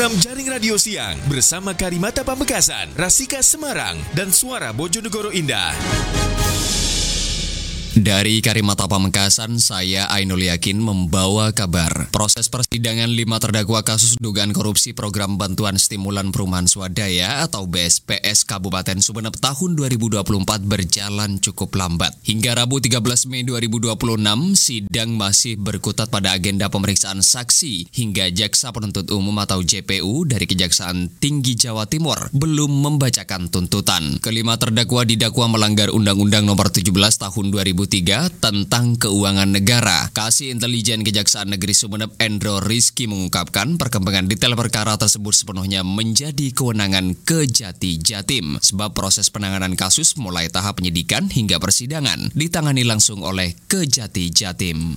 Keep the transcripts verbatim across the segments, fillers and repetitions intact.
program Jaring Radio Siang bersama Karimata Pamekasan, Rasika Semarang, dan Suara Bojonegoro Indah. Dari Karimata Pamekasan, saya Ainul Yakin membawa kabar. Proses persidangan lima terdakwa kasus dugaan korupsi program bantuan stimulan perumahan swadaya atau B S P S Kabupaten Sumeneb tahun dua ribu dua puluh empat berjalan cukup lambat. Hingga Rabu tiga belas Mei dua ribu dua puluh enam, sidang masih berkutat pada agenda pemeriksaan saksi hingga Jaksa Penuntut Umum atau J P U dari Kejaksaan Tinggi Jawa Timur belum membacakan tuntutan. Kelima terdakwa didakwa melanggar Undang-Undang Nomor tujuh belas Tahun dua ribu tiga tentang keuangan negara. Kasih Intelijen Kejaksaan Negeri Sumeneb Endro Rizky mengungkapkan perkembangan detail perkara tersebut sepenuhnya menjadi kewenangan Kejati Jatim, sebab proses penanganan kasus mulai tahap penyidikan hingga persidangan ditangani langsung oleh Kejati Jatim.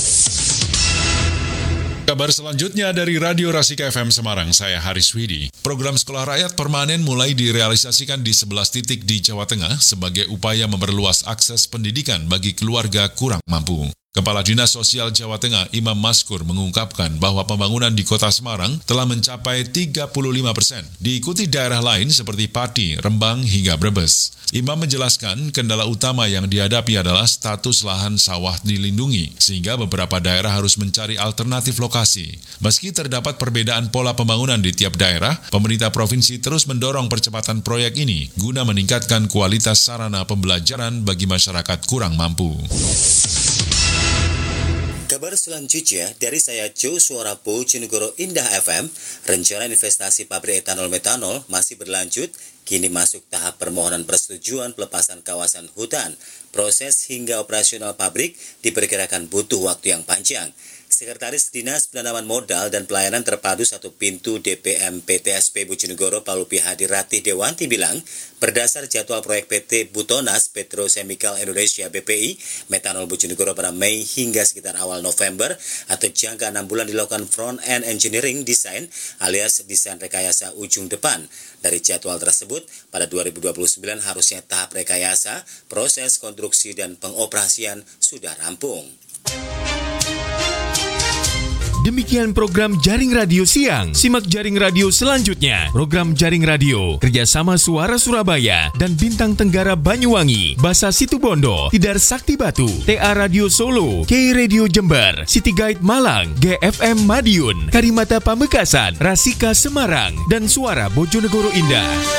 Kabar selanjutnya dari Radio Rasika F M Semarang, saya Haris Widi. Program Sekolah Rakyat Permanen mulai direalisasikan di sebelas titik di Jawa Tengah sebagai upaya memperluas akses pendidikan bagi keluarga kurang mampu. Kepala Dinas Sosial Jawa Tengah Imam Maskur mengungkapkan bahwa pembangunan di Kota Semarang telah mencapai tiga puluh lima persen, diikuti daerah lain seperti Pati, Rembang, hingga Brebes. Imam menjelaskan kendala utama yang dihadapi adalah status lahan sawah dilindungi, sehingga beberapa daerah harus mencari alternatif lokasi. Meski terdapat perbedaan pola pembangunan di tiap daerah, pemerintah provinsi terus mendorong percepatan proyek ini guna meningkatkan kualitas sarana pembelajaran bagi masyarakat kurang mampu. Kabar selanjutnya dari saya Jo Suara Bojonegoro Indah F M, rencana investasi pabrik etanol-metanol masih berlanjut, kini masuk tahap permohonan persetujuan pelepasan kawasan hutan. Proses hingga operasional pabrik diperkirakan butuh waktu yang panjang. Sekretaris Dinas Penanaman Modal dan Pelayanan Terpadu Satu Pintu D P M P T S P Bojonegoro Palupi Hadiratih Dewanti bilang, berdasar jadwal proyek P T Butonas Petrochemical Indonesia B P I, metanol Bojonegoro pada Mei hingga sekitar awal November atau jangka enam bulan dilakukan front end engineering design alias desain rekayasa ujung depan. Dari jadwal tersebut, pada dua ribu dua puluh sembilan harusnya tahap rekayasa, proses konstruksi dan pengoperasian sudah rampung. Demikian program Jaring Radio Siang. Simak Jaring Radio selanjutnya. Program Jaring Radio kerjasama Suara Surabaya dan Bintang Tenggara Banyuwangi, Basa Situbondo, Tidar Sakti Batu, T A Radio Solo, K Radio Jember, City Guide Malang, G F M Madiun, Karimata Pamekasan, Rasika Semarang, dan Suara Bojonegoro Indah.